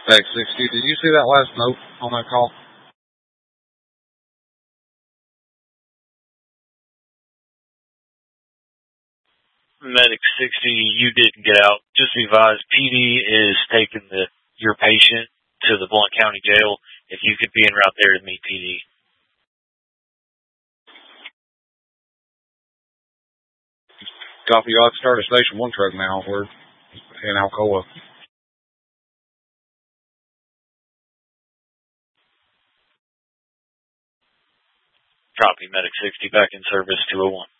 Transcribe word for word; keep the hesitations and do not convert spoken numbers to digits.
X sixty, did you see that last note on that call? Medic sixty, you didn't get out. Just be advised, P D is taking the your patient to the Blount County Jail. If you could be en route there to meet P D. Copy, I'll start a Station one truck now. We're in Alcoa. Copy, Medic sixty, back in service, two oh one.